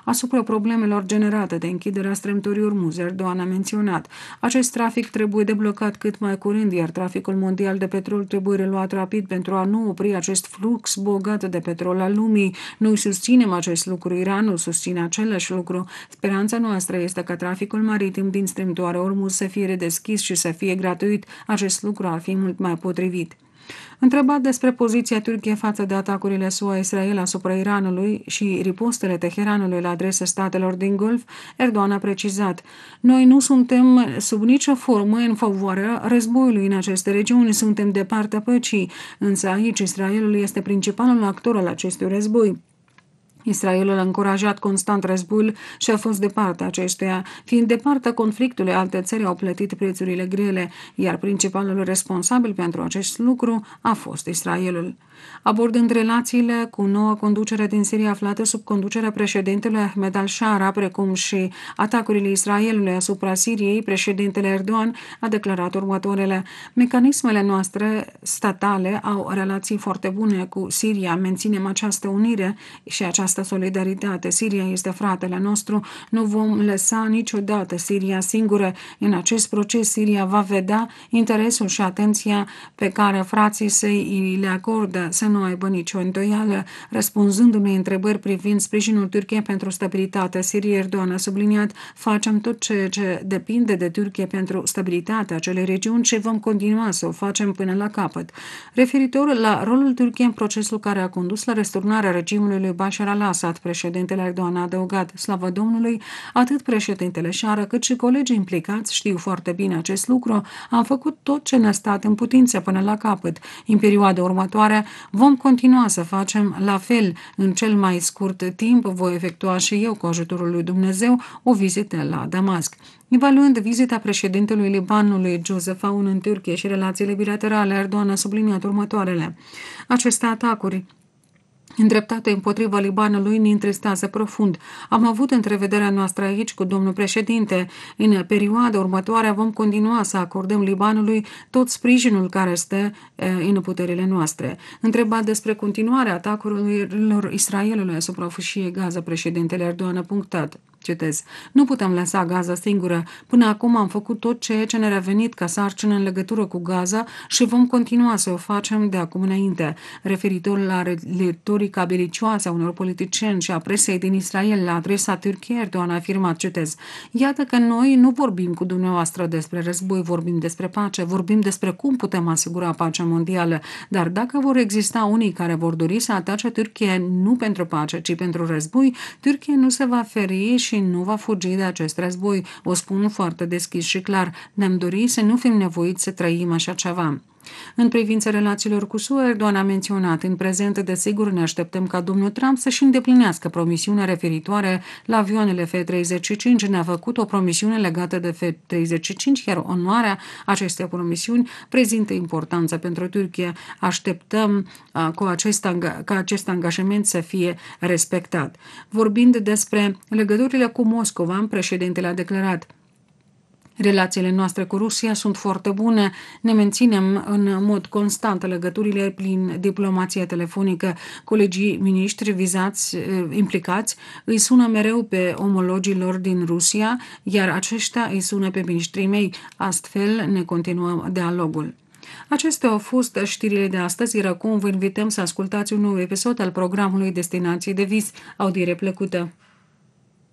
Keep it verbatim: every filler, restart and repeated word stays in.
asupra problemelor generate de închiderea strâmtorii Ormuz. Erdogan a menționat: acest trafic trebuie deblocat cât mai curând, iar traficul mondial de petrol trebuie reluat rapid pentru a nu opri acest flux bogat de petrol al lumii. Noi susținem acest lucru, Iranul susține același lucru. Speranța noastră este ca traficul maritim din strâmtoarea Ormuz să fie redeschis și să fie gratuit. Acest lucru ar fi mult mai potrivit. Întrebat despre poziția Turciei față de atacurile S U A-Israel asupra Iranului și ripostele Teheranului la adresa statelor din Golf, Erdogan a precizat: noi nu suntem sub nicio formă în favoarea războiului în aceste regiuni, suntem de partea păcii, însă aici Israelul este principalul actor al acestui război. Israelul a încurajat constant războiul și a fost de partea acestuia. Fiind de partea conflictului, alte țări au plătit prețurile grele, iar principalul responsabil pentru acest lucru a fost Israelul. Abordând relațiile cu noua conducere din Siria aflată sub conducerea președintelui Ahmed al-Shara, precum și atacurile Israelului asupra Siriei, președintele Erdogan a declarat următoarele: mecanismele noastre statale au relații foarte bune cu Siria, menținem această unire și această solidaritate. Siria este fratele nostru, nu vom lăsa niciodată Siria singură. În acest proces Siria va vedea interesul și atenția pe care frații săi le acordă, să nu aibă nicio îndoială. Răspunzând unei întrebări privind sprijinul Turciei pentru stabilitatea Siriei, Erdogan a subliniat: facem tot ceea ce depinde de Turcia pentru stabilitatea acelei regiuni și vom continua să o facem până la capăt. Referitor la rolul Turciei în procesul care a condus la răsturnarea regimului lui Bashar al-Assad, președintele Erdogan a adăugat: slavă Domnului, atât președintele Shara cât și colegii implicați știu foarte bine acest lucru. Am făcut tot ce ne-a stat în putință până la capăt. În perioada următoare vom continua să facem la fel. În cel mai scurt timp voi efectua și eu, cu ajutorul lui Dumnezeu, o vizită la Damasc. Evaluând vizita președintelui Libanului Joseph Aoun în Turcia și relațiile bilaterale, Erdogan a subliniat următoarele: aceste atacuri îndreptate împotriva Libanului ne întristează profund. Am avut întrevederea noastră aici cu domnul președinte. În perioada următoare vom continua să acordăm Libanului tot sprijinul care stă în puterile noastre. Întrebat despre continuarea atacurilor Israelului asupra fâșiei Gaza, președintele Erdogan a punctat: citez: nu putem lăsa Gaza singură. Până acum am făcut tot ceea ce ne-a revenit ca sarcină în legătură cu Gaza și vom continua să o facem de acum înainte. Referitor la retorica belicioasă a unor politicieni și a presei din Israel la adresa Turciei, Erdogan a afirmat, citez: iată că noi nu vorbim cu dumneavoastră despre război, vorbim despre pace, vorbim despre cum putem asigura pacea mondială, dar dacă vor exista unii care vor dori să atace Turcia nu pentru pace, ci pentru război, Turcia nu se va feri și nu va fugi de acest război. O spun foarte deschis și clar, ne-am dorit să nu fim nevoiți să trăim așa ceva. În privința relațiilor cu S U A, Erdogan a menționat: în prezent, desigur, ne așteptăm ca domnul Trump să-și îndeplinească promisiunea referitoare la avioanele F treizeci și cinci. Ne-a făcut o promisiune legată de F treizeci și cinci, iar onoarea acestei promisiuni prezintă importanță pentru Turcia. Așteptăm uh, cu acest ca acest angajament să fie respectat. Vorbind despre legăturile cu Moscova, președintele a declarat: relațiile noastre cu Rusia sunt foarte bune, ne menținem în mod constant legăturile prin diplomație telefonică. Colegii miniștri vizați, implicați, îi sună mereu pe omologii lor din Rusia, iar aceștia îi sună pe miniștrii mei. Astfel ne continuăm dialogul. Acestea au fost știrile de astăzi, iar acum vă invităm să ascultați un nou episod al programului Destinații de Vis. Audiere plăcută!